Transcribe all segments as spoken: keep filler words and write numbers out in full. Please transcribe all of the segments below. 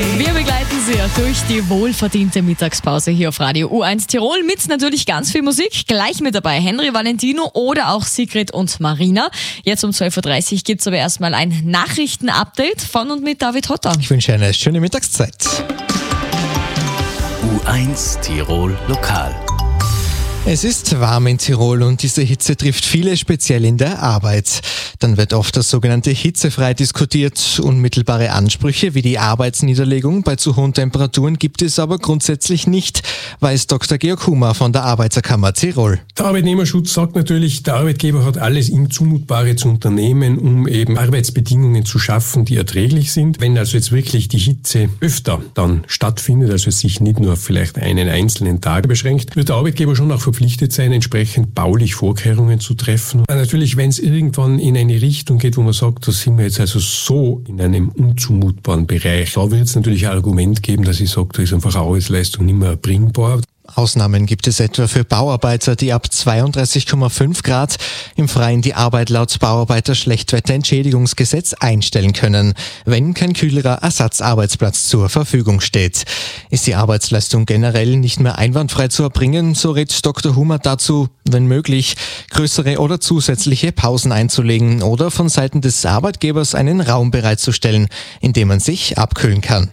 Wir begleiten Sie durch die wohlverdiente Mittagspause hier auf Radio U eins Tirol mit natürlich ganz viel Musik. Gleich mit dabei Henry Valentino oder auch Sigrid und Marina. Jetzt um zwölf Uhr dreißig gibt es aber erstmal ein Nachrichtenupdate von und mit David Hotter. Ich wünsche eine schöne Mittagszeit. U eins Tirol Lokal. Es ist warm in Tirol und diese Hitze trifft viele, speziell in der Arbeit. Dann wird oft das sogenannte hitzefrei diskutiert. Unmittelbare Ansprüche wie die Arbeitsniederlegung bei zu hohen Temperaturen gibt es aber grundsätzlich nicht, weiß Doktor Georg Hummer von der Arbeiterkammer Tirol. Der Arbeitnehmerschutz sagt natürlich, der Arbeitgeber hat alles ihm Zumutbare zu unternehmen, um eben Arbeitsbedingungen zu schaffen, die erträglich sind. Wenn also jetzt wirklich die Hitze öfter dann stattfindet, also sich nicht nur auf vielleicht einen einzelnen Tag beschränkt, wird der Arbeitgeber schon auch verpflichtet sein, entsprechend baulich Vorkehrungen zu treffen. Und natürlich, wenn es irgendwann in eine Richtung geht, wo man sagt, da sind wir jetzt also so in einem unzumutbaren Bereich, da wird es natürlich ein Argument geben, dass ich sage, da ist einfach Arbeitsleistung nicht mehr erbringbar. Ausnahmen gibt es etwa für Bauarbeiter, die ab zweiunddreißig Komma fünf Grad im Freien die Arbeit laut Bauarbeiter-Schlechtwetterentschädigungsgesetz einstellen können, wenn kein kühlerer Ersatzarbeitsplatz zur Verfügung steht. Ist die Arbeitsleistung generell nicht mehr einwandfrei zu erbringen, so rät Doktor Hummer dazu, wenn möglich, größere oder zusätzliche Pausen einzulegen oder von Seiten des Arbeitgebers einen Raum bereitzustellen, in dem man sich abkühlen kann.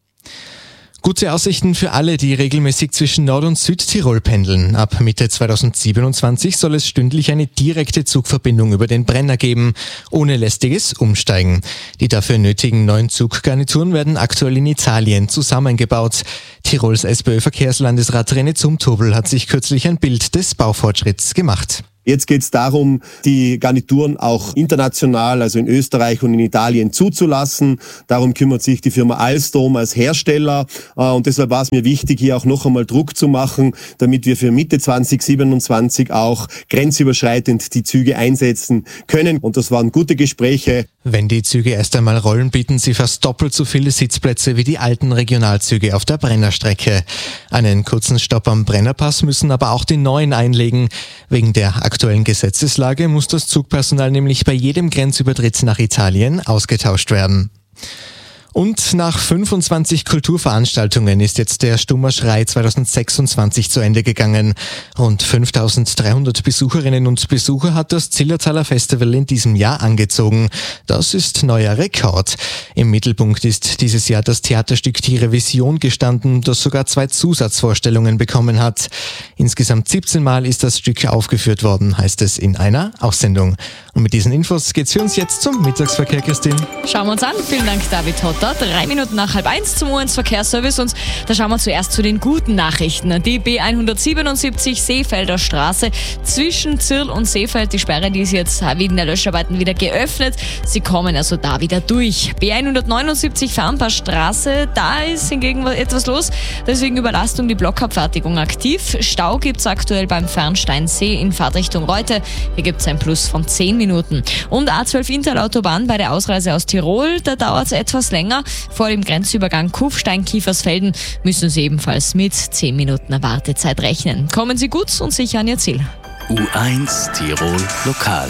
Gute Aussichten für alle, die regelmäßig zwischen Nord- und Südtirol pendeln. Ab Mitte zweitausendsiebenundzwanzig soll es stündlich eine direkte Zugverbindung über den Brenner geben, ohne lästiges Umsteigen. Die dafür nötigen neuen Zuggarnituren werden aktuell in Italien zusammengebaut. Tirols SPÖ-Verkehrslandesrat René Zumtobel hat sich kürzlich ein Bild des Baufortschritts gemacht. Jetzt geht es darum, die Garnituren auch international, also in Österreich und in Italien zuzulassen. Darum kümmert sich die Firma Alstom als Hersteller. Und deshalb war es mir wichtig, hier auch noch einmal Druck zu machen, damit wir für Mitte zweitausendsiebenundzwanzig auch grenzüberschreitend die Züge einsetzen können. Und das waren gute Gespräche. Wenn die Züge erst einmal rollen, bieten sie fast doppelt so viele Sitzplätze wie die alten Regionalzüge auf der Brennerstrecke. Einen kurzen Stopp am Brennerpass müssen aber auch die neuen einlegen. Wegen der aktuellen Gesetzeslage muss das Zugpersonal nämlich bei jedem Grenzübertritt nach Italien ausgetauscht werden. Und nach fünfundzwanzig Kulturveranstaltungen ist jetzt der Stummer Schrei zweitausendsechsundzwanzig zu Ende gegangen. Rund fünftausenddreihundert Besucherinnen und Besucher hat das Zillertaler Festival in diesem Jahr angezogen. Das ist neuer Rekord. Im Mittelpunkt ist dieses Jahr das Theaterstück Die Revision gestanden, das sogar zwei Zusatzvorstellungen bekommen hat. Insgesamt siebzehn Mal ist das Stück aufgeführt worden, heißt es in einer Aussendung. Und mit diesen Infos geht's für uns jetzt zum Mittagsverkehr, Christine. Schauen wir uns an. Vielen Dank, David Hotter. Drei Minuten nach halb eins zum U eins Verkehrsservice und da schauen wir zuerst zu den guten Nachrichten. Die B hundertsiebenundsiebzig Seefelder Straße zwischen Zirl und Seefeld, die Sperre, die ist jetzt wegen der Löscharbeiten wieder geöffnet. Sie kommen also da wieder durch. B hundertneunundsiebzig Farnpassstraße, da ist hingegen etwas los. Deswegen Überlastung, die Blockabfertigung aktiv. Stau gibt es aktuell beim Fernsteinsee in Fahrtrichtung Reute. Hier gibt es ein Plus von zehn Minuten. Und A zwölf Interautobahn bei der Ausreise aus Tirol, da dauert es etwas länger. Vor dem Grenzübergang Kufstein-Kiefersfelden müssen Sie ebenfalls mit zehn Minuten Wartezeit rechnen. Kommen Sie gut und sicher an Ihr Ziel. U eins Tirol Lokal.